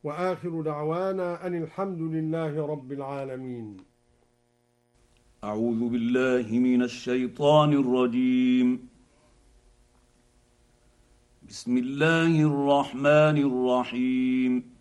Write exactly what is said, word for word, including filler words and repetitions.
وآخر دعوانا أن الحمد لله رب العالمين. أعوذ بالله من الشيطان الرجيم. بسم الله الرحمن الرحيم.